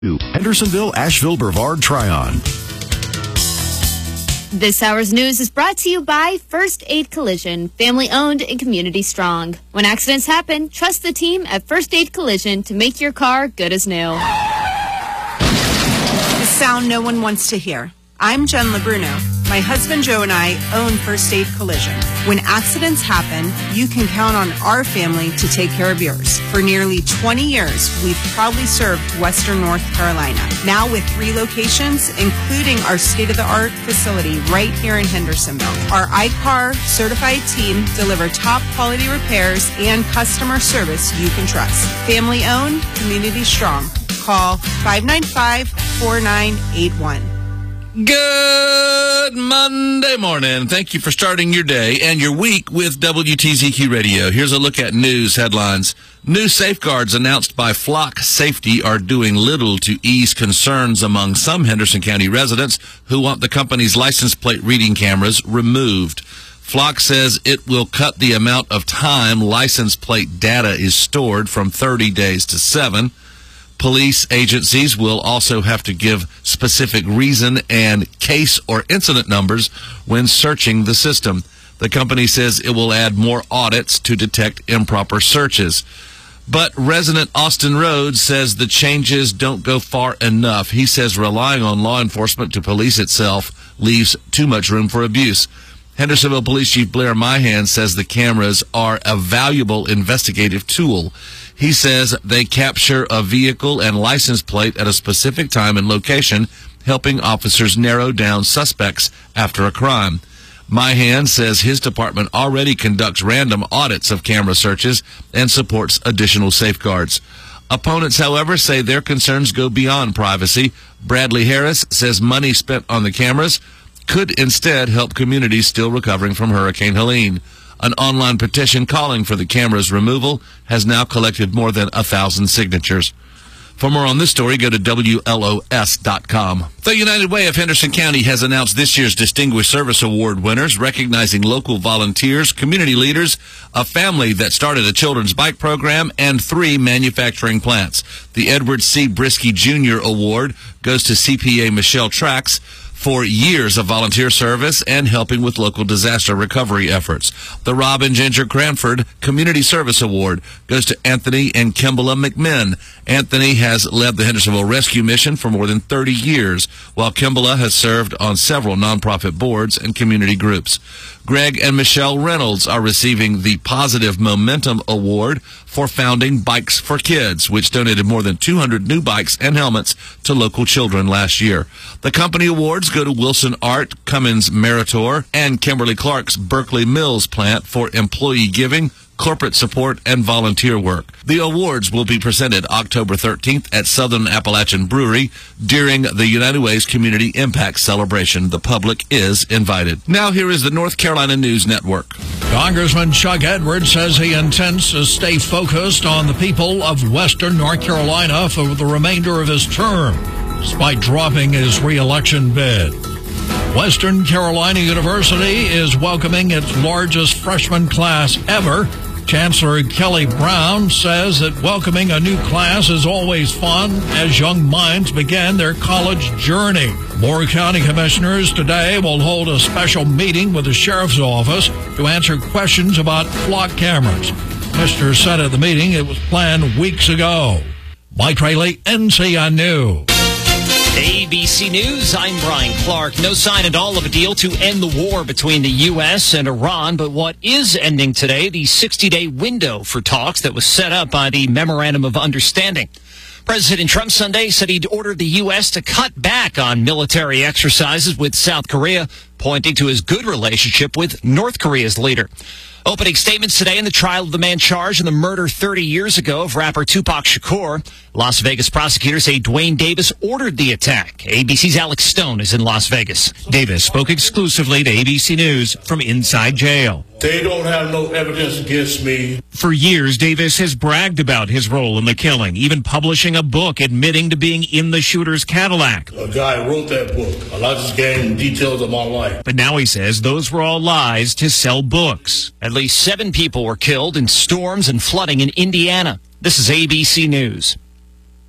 Hendersonville, Asheville, Brevard, Tryon. This hour's news is brought to you by First Aid Collision, family owned and community strong. When accidents happen, trust the team at First Aid Collision to make your car good as new. The sound no one wants to hear. I'm Jen LaBruno. My husband Joe and I own First Aid Collision. When accidents happen, you can count on our family to take care of yours. For nearly 20 years, we've proudly served Western North Carolina. Now with 3 locations, including our state-of-the-art facility right here in Hendersonville. Our iCar certified team deliver top quality repairs and customer service you can trust. Family owned, community strong. Call 595-4981. Good Monday morning. Thank you for starting your day and your week with WTZQ Radio. Here's a look at news headlines. New safeguards announced by Flock Safety are doing little to ease concerns among some Henderson County residents who want the company's license plate reading cameras removed. Flock says it will cut the amount of time license plate data is stored from 30 days to 7. Police agencies will also have to give specific reason and case or incident numbers when searching the system. The company says it will add more audits to detect improper searches. But resident Austin Rhodes says the changes don't go far enough. He says relying on law enforcement to police itself leaves too much room for abuse. Hendersonville Police Chief Blair Myhan says the cameras are a valuable investigative tool. He says they capture a vehicle and license plate at a specific time and location, helping officers narrow down suspects after a crime. Myhan says his department already conducts random audits of camera searches and supports additional safeguards. Opponents, however, say their concerns go beyond privacy. Bradley Harris says money spent on the cameras could instead help communities still recovering from Hurricane Helene. An online petition calling for the camera's removal has now collected more than 1,000 signatures. For more on this story, go to WLOS.com. The United Way of Henderson County has announced this year's Distinguished Service Award winners, recognizing local volunteers, community leaders, a family that started a children's bike program, and 3 manufacturing plants. The Edward C. Brisky Jr. Award goes to CPA Michelle Trax for years of volunteer service and helping with local disaster recovery efforts. The Rob and Ginger Cranford Community Service Award goes to Anthony and Kimball McMinn. Anthony has led the Hendersonville Rescue Mission for more than 30 years, while Kimball has served on several nonprofit boards and community groups. Greg and Michelle Reynolds are receiving the Positive Momentum Award for founding Bikes for Kids, which donated more than 200 new bikes and helmets to local children last year. The company awards go to Wilson Art, Cummins Meritor, and Kimberly Clark's Berkeley Mills plant for employee giving, corporate support, and volunteer work. The awards will be presented October 13th at Southern Appalachian Brewery during the United Way's Community Impact Celebration. The public is invited. Now here is the North Carolina News Network. Congressman Chuck Edwards says he intends to stay focused on the people of Western North Carolina for the remainder of his term, despite dropping his re-election bid. Western Carolina University is welcoming its largest freshman class ever. Chancellor Kelly Brown says that welcoming a new class is always fun as young minds begin their college journey. Moore County Commissioners today will hold a special meeting with the Sheriff's Office to answer questions about flock cameras. Commissioners said at the meeting it was planned weeks ago. Mike Rayleigh, NCN News. ABC News, I'm Brian Clark. No sign at all of a deal to end the war between the U.S. and Iran, but what is ending today, the 60-day window for talks that was set up by the Memorandum of Understanding. President Trump Sunday said he'd ordered the U.S. to cut back on military exercises with South Korea, pointing to his good relationship with North Korea's leader. Opening statements today in the trial of the man charged in the murder 30 years ago of rapper Tupac Shakur. Las Vegas prosecutors say Dwayne Davis ordered the attack. ABC's Alex Stone is in Las Vegas. Davis spoke exclusively to ABC News from inside jail. They don't have no evidence against me. For years, Davis has bragged about his role in the killing, even publishing a book admitting to being in the shooter's Cadillac. A guy wrote that book. I just gave him details of my life. But now he says those were all lies to sell books. At least 7 people were killed in storms and flooding in Indiana. This is ABC News.